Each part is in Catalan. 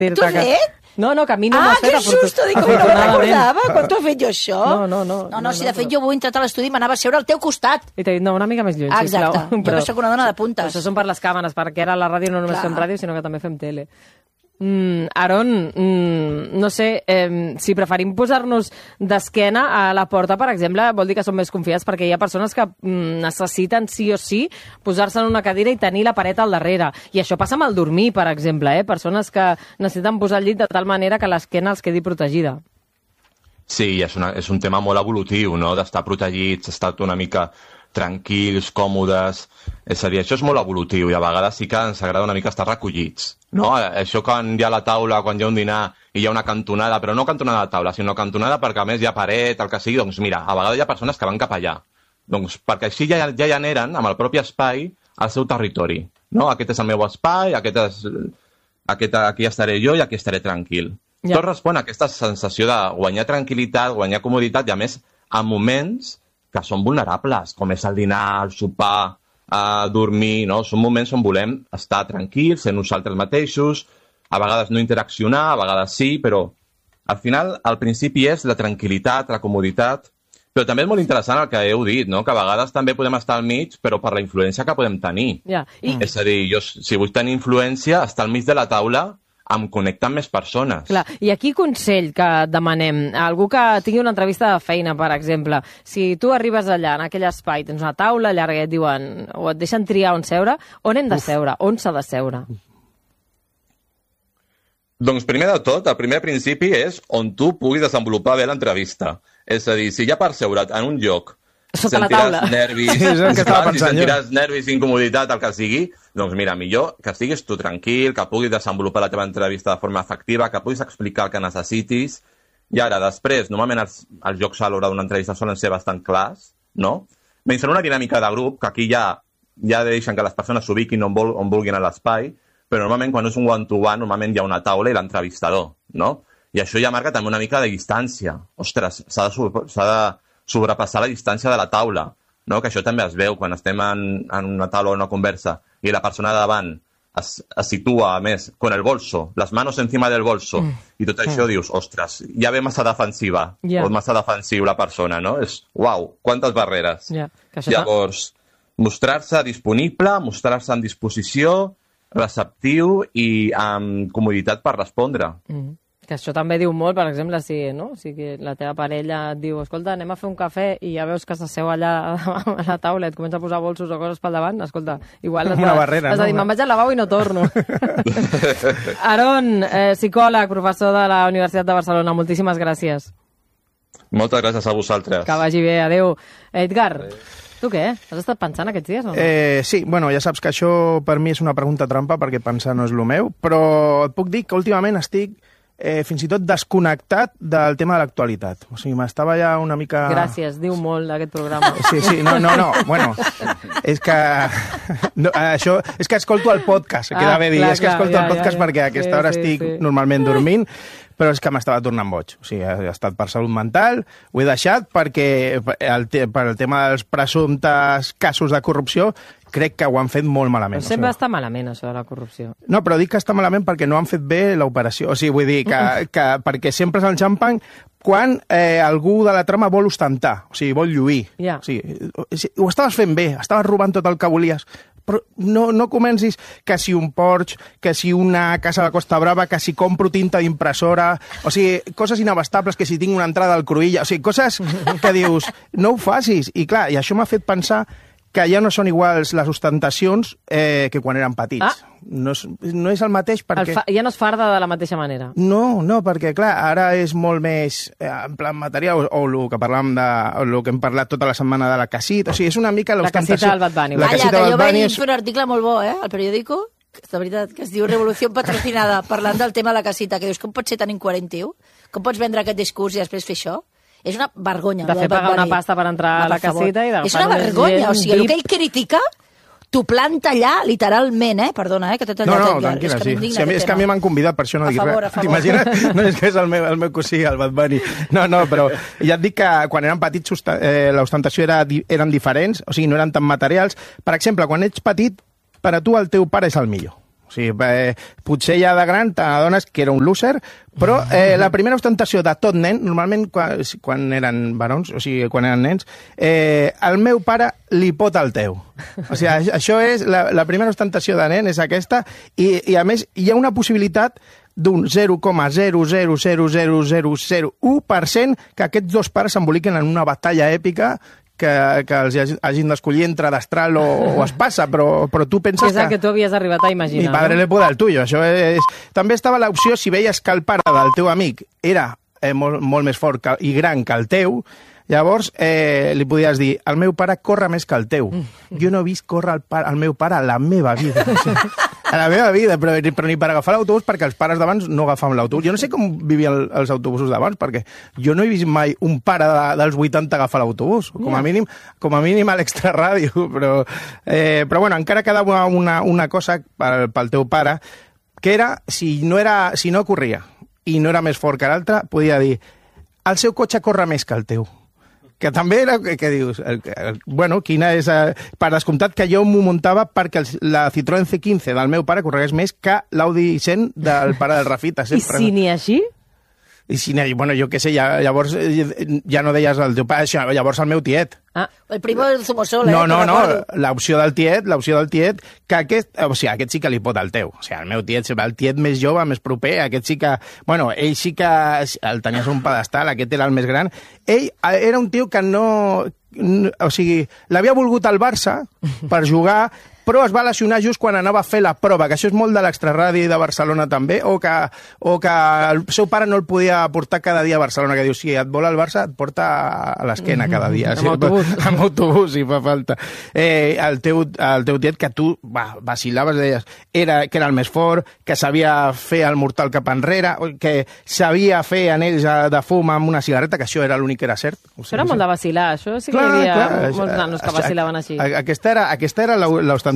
T'ho has fet? No, que a mi no m'has fet. Que susto! Dic, no me'n recordava quan t'ho he fet jo, això. No, si de fet jo avui he entrat a l'estudi i m'anava a seure al teu costat. I t'he dit, no, una mica més lluny, sisplau. Exacte, jo que sóc una dona de puntes. Això són per les càmeres, perquè ara a la ràdio no només fem ràdio, sinó que també fem tele. Aaron, no sé, si preferim posar-nos d'esquena a la porta, per exemple, vol dir que som més confiats, perquè hi ha persones que necessiten sí o sí posar-se en una cadira i tenir la paret al darrere. I això passa amb el dormir, per exemple, persones que necessiten posar el llit de tal manera que l'esquena els quedi protegida. Sí, és un tema molt evolutiu, no?, d'estar protegits, estar una mica tranquils, còmodes. És a dir, això és molt evolutiu i a vegades sí que ens agrada una mica estar recollits, no? Això quan hi ha la taula, quan hi ha un dinar i hi ha una cantonada, però no cantonada de taula, sinó cantonada perquè a més hi ha paret, el que sigui, doncs mira, a vegades hi ha persones que van cap allà. Doncs perquè així ja generen amb el propi espai el seu territori, no? Aquest és el meu espai, aquí estaré jo i aquí estaré tranquil. Tot respon a aquesta sensació de guanyar tranquil·litat, guanyar comoditat i a més a moments que són vulnerables, com és el dinar, el sopar, dormir, no? Són moments on volem estar tranquils, ser nosaltres mateixos, a vegades no interaccionar, a vegades sí, però al final el principi és la tranquil·litat, la comoditat, però també és molt interessant el que heu dit, no? Que a vegades també podem estar al mig, però per la influència que podem tenir. És a dir, jo, si vull tenir influència, estar al mig de la taula em connecta amb més persones. Clar, i aquí consell que demanem, algú que tingui una entrevista de feina, per exemple, si tu arribes allà, en aquell espai, tens una taula llarga i et diuen, o et deixen triar on seure, on hem de seure? On s'ha de seure? Doncs primer de tot, el primer principi és on tu puguis desenvolupar bé l'entrevista. És a dir, si hi ha per seure't en un lloc sota la taula. Sentiràs nervis, incomoditat, el que sigui, doncs mira, millor que estiguis tu tranquil, que puguis desenvolupar la teva entrevista de forma efectiva, que puguis explicar el que necessitis. I ara, després, normalment els jocs a l'hora d'una entrevista solen ser bastant clars, no? Menys en una dinàmica de grup, que aquí ja deixen que les persones s'ubiquin on vulguin a l'espai, però normalment quan és un one-to-one, normalment hi ha una taula i l'entrevistador, no? I això ja marca també una mica de distància. Ostres, s'ha de sobrepassar la distància de la taula, no? Que això també es veu quan estem en una taula o una conversa i la persona davant es situa, a més, con el bolso, les manos encima del bolso, i tot això dius, ostres, ja ve massa defensiva, o massa defensiu la persona, no? És, uau, quantes barreres. Llavors, mostrar-se disponible, mostrar-se en disposició, receptiu i amb comoditat per respondre. Que això també diu molt, per exemple, si la teva parella et diu, escolta, anem a fer un cafè i ja veus que s'asseu allà a la taula i et comença a posar bolsos o coses pel davant, escolta, igual has de dir, me'n vaig al lavabo i no torno. Aaron, psicòleg, professor de la Universitat de Barcelona, moltíssimes gràcies. Moltes gràcies a vosaltres. Que vagi bé, adeu. Edgar, tu què? Has estat pensant aquests dies o no? Sí, bueno, ja saps que això per mi és una pregunta trampa perquè pensar no és el meu, però et puc dir que últimament estic fins i tot desconnectat del tema de l'actualitat. O sigui, m'estava ja una mica... Gràcies, diu molt d'aquest programa. Sí, no, bueno, és que... això, és que escolto el podcast, queda bé dir, és que escolto el podcast perquè a aquesta hora estic normalment dormint, però és que m'estava tornant boig. O sigui, ha estat per salut mental, ho he deixat perquè per el tema dels presumptes casos de corrupció crec que ho han fet molt malament. Però sempre està malament, això de la corrupció. No, però dic que està malament perquè no han fet bé l'operació. O sigui, vull dir que perquè sempre s'enxampen quan algú de la trama vol ostentar, o sigui, vol lluir. Ja. O sigui, ho estaves fent bé, estaves robant tot el que volies, però no comencis que si un Porsche, que si una casa a la Costa Brava, que si compro tinta d'impressora, o sigui, coses inabastables, que si tinc una entrada al Cruïlla, o sigui, coses que dius, no ho facis. I clar, i això m'ha fet pensar que ja no són iguals les ostentacions que quan eren petits. No és el mateix perquè... Ja no es farda de la mateixa manera. No, perquè, clar, ara és molt més en plan material, o el que parlàvem el que hem parlat tota la setmana de la casita, o sigui, és una mica l'ostentació... La casita del Bad Bunny. Calla, que jo vaig fer un article molt bo, al periòdico, de veritat, que es diu Revolució Patrocinada, parlant del tema de la casita, que dius, com pots ser tan incoherent, tio? Com pots vendre aquest discurs i després fer això? És una vergonya. De fer pagar una pasta per entrar a la casita i és una vergonya, o sigui, el que ell critica t'ho planta allà, literalment, perdona, que t'he tallat. No, tranquil·la, sí. És que a mi m'han convidat, per això no dic res. T'imagines? No, és que és el meu cosí, el Bad Bunny. No, però ja et dic que quan eren petits l'ostentació eren diferents, o sigui, no eren tan materials. Per exemple, quan ets petit, per a tu el teu pare és el millor. O O sigui, potser ja de gran t'adones que era un loser, però la primera ostentació de tot nen, normalment quan eren barons, o sigui, quan eren nens, el meu pare li pot al teu. O sigui, això és, la primera ostentació de nen és aquesta, i a més hi ha una possibilitat d'un 0,0000001% que aquests dos pares s'emboliquen en una batalla èpica que els hagin d'escollir entre Destral o Espasa, però tu penses que... És el que tu havies arribat a imaginar. Mi padre le puede al tuyo. Això és... També estava l'opció, si veies que el pare del teu amic era molt més fort i gran que el teu, llavors li podies dir, el meu pare corre més que el teu. Jo no he vist córrer el meu pare a la meva vida. A la meva vida, però ni per agafar l'autobús, perquè els pares d'abans no agafaven l'autobús. Jo no sé com vivien els autobusos d'abans, perquè jo no he vist mai un pare dels 80 agafar l'autobús. Com a mínim a l'extraràdio. Però bueno, encara quedava una cosa pel teu pare, que era, si no corria i no era més fort que l'altre, podia dir, el seu cotxe corre més que el teu. Que també era, que dius, bueno, quina és... Per descomptat que jo m'ho muntava perquè la Citroën C15 del meu pare corregués més que l'Audi 100 del pare del Rafita. I si n'hi així? I si n'hi, bueno, jo què sé, llavors ja no deies el teu pare, llavors el meu tiet. Ah, el primo del Zumosol, No, l'opció del tiet, que aquest sí que li pot al teu. O sigui, el meu tiet, el tiet més jove, més proper, aquest sí que... Bueno, ell sí que el tenies un pedestal, aquest era el més gran. Ell era un tio que no... O sigui, l'havia volgut al Barça per jugar, però es va lesionar just quan anava a fer la prova, que això és molt de l'extraradi de Barcelona també, o que el seu pare no el podia portar cada dia a Barcelona, que diu, si et vol al Barça, et porta a l'esquena cada dia. Amb autobús, si fa falta. El teu tiet, que tu vacilaves, deies, que era el més fort, que sabia fer el mortal cap enrere, que sabia fer anells de fum amb una cigarreta, que això era l'únic que era cert. Això era molt de vacilar, això sí que hi havia molts nanos que vacilaven així. Aquesta era l'ostentació.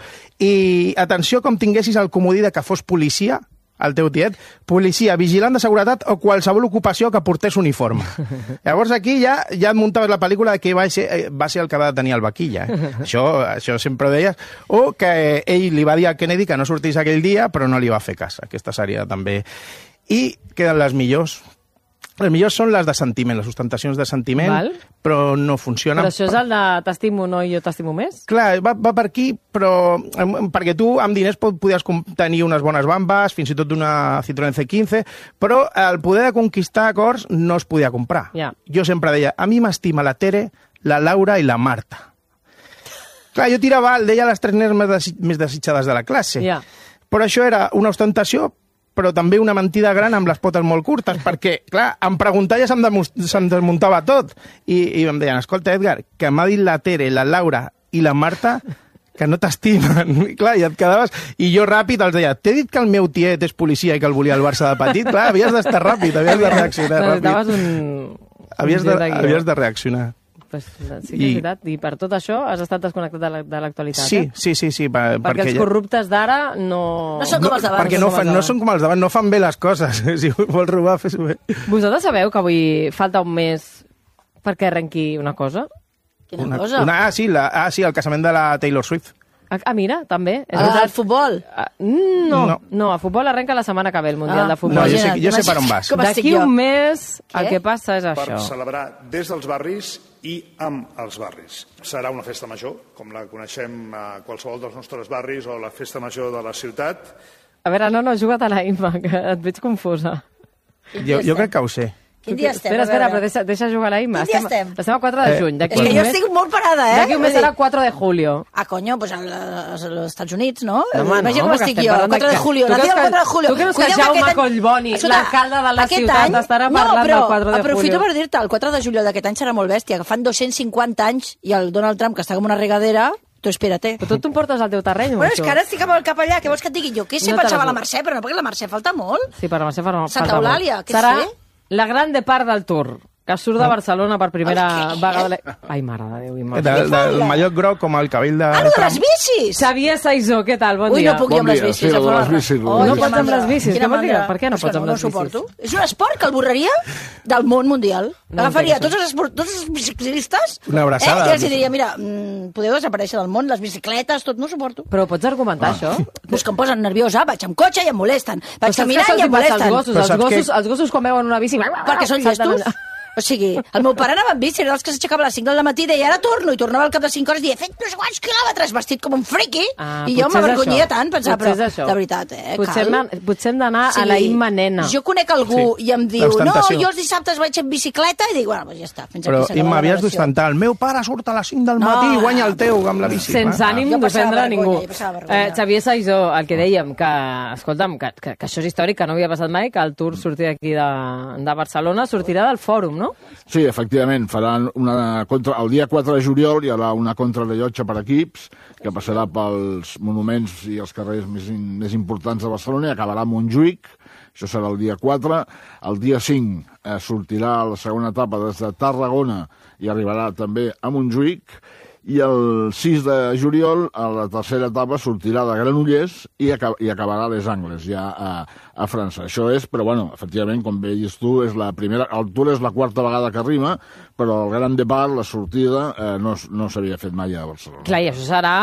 I atenció com tinguessis el comodí de que fos policia, el teu tiet, policia, vigilant de seguretat o qualsevol ocupació que portés uniforme. Llavors aquí ja et muntaves la pel·lícula que va ser el que va tenir el vaquilla. Això sempre ho deies. O que ell li va dir a Kennedy que no sortís aquell dia, però no li va fer cas. Aquesta seria també. I queden les millors. Les millors són les de sentiment, les ostentacions de sentiment, però no funcionen. Però això és el de t'estimo no i jo t'estimo més? Clar, va per aquí, però perquè tu amb diners podies tenir unes bones bambes, fins i tot una Citroën C15, però el poder de conquistar acords no es podia comprar. Jo sempre deia, a mi m'estima la Tere, la Laura i la Marta. Clar, jo tirava, deia les 3 nens més desitjades de la classe. Però això era una ostentació, però també una mentida gran amb les potes molt curtes, perquè, clar, en preguntar ja se'm desmuntava tot. I em deien, escolta, Edgar, que m'ha dit la Tere, la Laura i la Marta que no t'estimen. I clar, i et quedaves... I jo ràpid els deia, t'he dit que el meu tiet és policia i que el volia el Barça de petit? Clar, havies d'estar ràpid, havies de reaccionar ràpid. Havies de reaccionar. Sí que és veritat. I per tot això has estat desconnectat de l'actualitat, Sí. Perquè els corruptes d'ara no... No són com els d'abans. Perquè no són com els d'abans, no fan bé les coses. Si vols robar, fes-ho bé. Vosaltres sabeu que avui falta un mes perquè arrenqui una cosa? Quina cosa? Sí, el casament de la Taylor Swift. Mira, també. El futbol? No, el futbol arrenca la setmana que ve, el Mundial de Futbol. No, jo sé per on vas. D'aquí un mes el que passa és això. Per celebrar des dels barris i amb els barris. Serà una festa major, com la coneixem a qualsevol dels nostres barris, o la festa major de la ciutat. A veure, no, juga't a la Imma, que et veig confusa. Jo crec que ho sé. Quin dia estem? Espera, però deixa jugar a la Imma. Quin dia estem? Estem a 4 de juny. És que jo estic molt parada, D'aquí un mes serà 4 de julio. Coño, pues als Estats Units, no? Home, imagina com estic jo, 4 de julio. Tu creus que Jaume Collboni, l'alcalde de la ciutat, estarà parlant del 4 de julio? Aprofito per dir-te, el 4 de juliol d'aquest any serà molt bèstia, que fan 250 anys i el Donald Trump, que està com una regadera, tu espérate. Però tu t'emportes al teu terreny, Bueno, és que ara estic amb el cap allà, què vols que et digui? Jo què sé, pensava la Mercè, però no, perquè la Mercè falta molt. Sí, per la Mercè falta molt. Santa Eulàlia, què serà sé? la gran part del tour. que surt de Barcelona per primera vegada... Ai, mare de Déu, Imma. Del mallot groc com el cabell de... Ah, no, de les bicis! Xavier Saizó, què tal? Bon Ui, dia. no puc jo amb les bicis. Sí, les bicis. No pots amb les bicis, què vol dir? Per què no pots amb No les bicis? suporto. És un esport que el borraria del món mundial. Agafaria tots els biciclistes Una abraçada. i els diria, mira, podeu desaparèixer del món, les bicicletes, tot, no ho suporto. Però pots argumentar això? Pues que em posen nerviosa, vaig amb cotxe i em molesten. Però Vaig saps caminant què i em els passa molesten. als gossos? Els gossos quan veuen una bici... Perquè són llestos. O sigui, el meu pare anava amb bici, era dels que s'aixecava a les 5 del matí i deia, ara torno, i tornava al cap de 5 hores i deia, fet no sé quants quilòmetres, vestit com un friqui, i jo m'avergonyia tant, pensava, però de veritat, Potser hem d'anar a la Imma nena. Jo conec algú i em diu, no, jo els dissabtes vaig en bicicleta, i dic, bueno, doncs ja està, fins Però, aquí Imma, havies d'ostentar. El meu pare surt a les 5 del matí i guanya el teu amb la bici. Sense ànim Jo passava d'ofendre ningú. vergonya, passava vergonya. Xavier Saizó, el que dèiem, que, escolta'm, que això és històric, que no havia passat mai, que el Tour sortia d'aquí de Barcelona, sortirà del Fòrum, no? Sí, efectivament, faran el dia 4 de juliol hi haurà una contrarellotge per equips que passarà pels monuments i els carrers més importants de Barcelona i acabarà a Montjuïc, això serà el dia 4. El dia 5 sortirà la segona etapa des de Tarragona i arribarà també a Montjuïc, i el 6 de juliol a la tercera etapa sortirà de Granollers i acabarà a Les Angles, ja a França. Això és, però bueno, efectivament, com bé dius tu, és la primera, el Tour és la quarta vegada que arriba, però el Gran Depart, la sortida, no s'havia fet mai a Barcelona. Clar, i això serà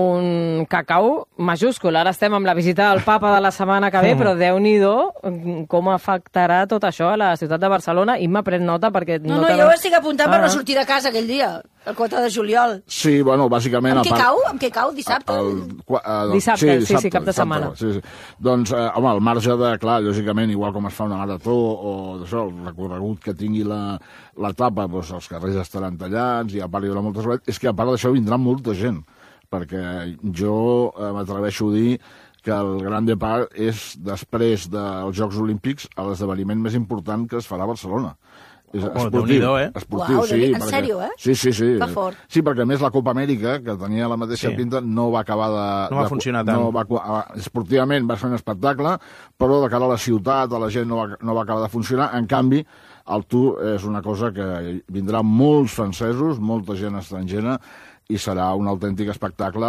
un cacau majúscul. Ara estem amb la visita del papa de la setmana que ve, però Déu-n'hi-do com afectarà tot això a la ciutat de Barcelona. Imma, pren nota perquè... No, jo ho estic apuntant per no sortir de casa aquell dia, el 4 de juliol. Sí, bueno, bàsicament... Amb què cau? Dissabte? Dissabte, sí, cap de setmana. Sí. Doncs, home, al marge de, clar, lògicament, igual com es fa una marató o d'això, el recorregut que tingui l'etapa, doncs els carrers estaran tallats, i a part hi haurà moltes vegades, és que a part d'això vindrà molta gent, perquè jo m'atreveixo a dir que el Gran Depart és, després dels Jocs Olímpics, l'esdeveniment més important que es farà a Barcelona. És esportiu, esportiu, Uau, sí. En sèrio, eh? Sí. Va fort. Sí, perquè a més la Copa Amèrica, que tenia la mateixa pinta, no va acabar de... No va funcionar tant. Esportivament va ser un espectacle, però de cara a la ciutat, a la gent no va acabar de funcionar. En canvi, el Tour és una cosa que vindrà molts francesos, molta gent estrangera, i serà un autèntic espectacle.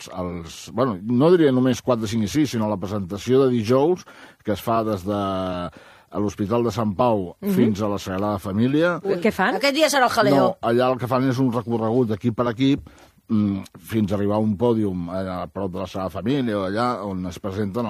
Bueno, no diria només 4, 5 i 6, sinó la presentació de dijous, que es fa des de a l'Hospital de Sant Pau fins a la Sagrada Família. Què fan? Aquest dia serà el jaleo. No, allà el que fan és un recorregut equip per equip fins a arribar a un pòdium a prop de la Sagrada Família o allà on es presenten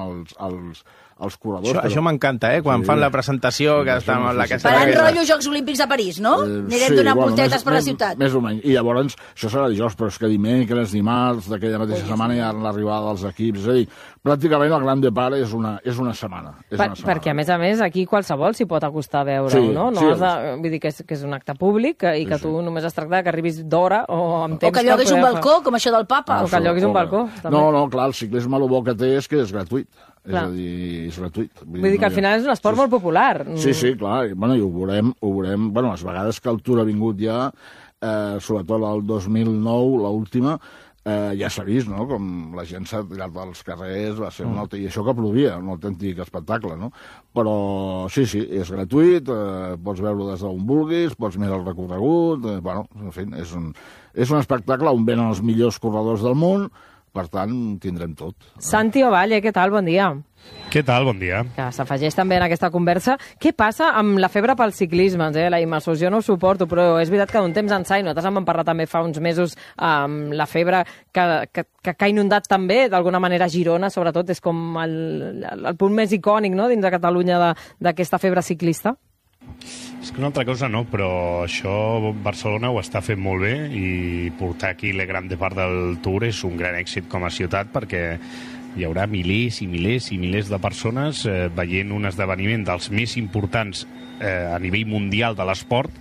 els corredors. Això m'encanta, quan fan la presentació que està amb la casa... Faran rotllo Jocs Olímpics de París, no? Anirem donant voltetes per la ciutat. Més o menys. I llavors, això serà dijous, però és que dimecres, dimarts, d'aquella mateixa setmana hi ha l'arribada dels equips. És a dir, pràcticament el Gran Depart és una setmana. Perquè, a més, aquí qualsevol s'hi pot acostar a veure-ho, no? Vull dir que és un acte públic i que tu només es tracta que arribis d'hora o amb temps... O que lloguis un balcó, com això del papa. O que lloguis un balcó. No, clar, el ciclisme el bo que té és que és gratuït. És a dir, és gratuït. Vull dir que al final és un esport molt popular. Sí, clar. Bueno, i ho veurem. Bueno, les vegades que el Tour ha vingut ja, sobretot el 2009, l'última, ja s'ha vist, no?, com la gent s'ha tirat als carrers, va ser i això que plovia, un autèntic espectacle, no? Però sí, és gratuït, pots veure-ho des d'on vulguis, pots mirar el recorregut, bueno, en fi, és un espectacle on venen els millors corredors del món, per tant, tindrem tot. Santi Ovalle, què tal? Bon dia. Què tal? Bon dia. Que s'afegeix també en aquesta conversa. Què passa amb la febre pel ciclisme? La immersió jo no ho suporto, però és veritat que d'un temps ençà, i nosaltres en vam parlar també fa uns mesos, amb la febre que ha inundat també, d'alguna manera, Girona, sobretot, és com el punt més icònic, no?, dins de Catalunya d'aquesta febre ciclista. És que una altra cosa no, però això Barcelona ho està fent molt bé i portar aquí la Gran Depart del Tour és un gran èxit com a ciutat perquè hi haurà milers i milers i milers de persones veient un esdeveniment dels més importants a nivell mundial de l'esport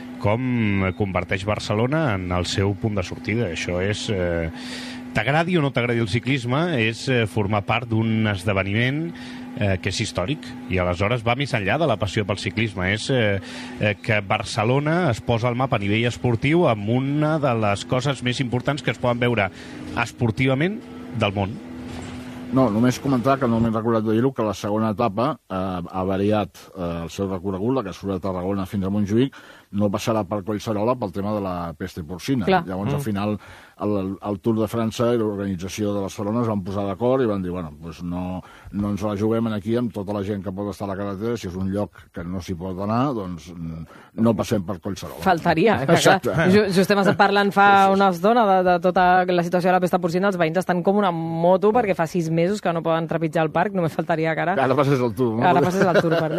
com converteix Barcelona en el seu punt de sortida. Això és... T'agradi o no t'agradi el ciclisme, és formar part d'un esdeveniment que és històric i aleshores va més enllà de la passió pel ciclisme. És que Barcelona es posa al mapa a nivell esportiu amb una de les coses més importants que es poden veure esportivament del món. No, només comentar que no m'he recordat de dir-ho, que la segona etapa ha variat el seu recorregut, la que surt de Tarragona fins a Montjuïc, no passarà per Collserola pel tema de la peste porcina. Clar. Llavors, al final, el Tour de França i l'organització de Barcelona es van posar d'acord i van dir, bueno, doncs no ens la juguem aquí amb tota la gent que pot estar a la carretera, si és un lloc que no s'hi pot anar, doncs no passem per Collserola. Faltaria, que clar, just hem estat parlant fa una estona de tota la situació de la pesta porcina, els veïns estan com una moto perquè fa 6 mesos que no poden trepitjar el parc, només faltaria que ara... Ara passés el Tour, no? Ara passés el Tour per allà.